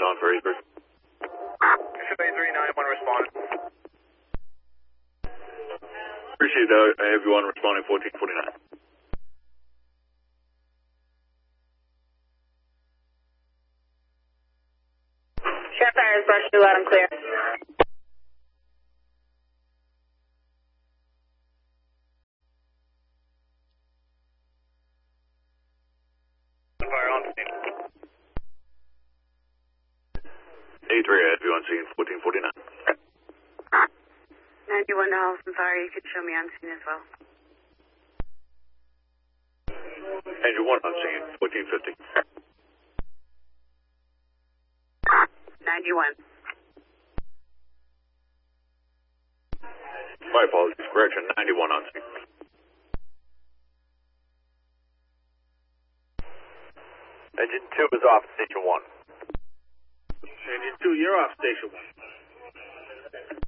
on for A3. Bishop A391 responding. Appreciate everyone responding 1449. Shot fires, brush you loud and clear. Fire on scene. A3, everyone seeing 1449. 91 to Holliston Fire, you could show me on scene as well. Angel 1 on scene, 1450. 91. My apologies, correction, 91 on scene. Engine 2 is off station 1. Engine 2, you're off station 1.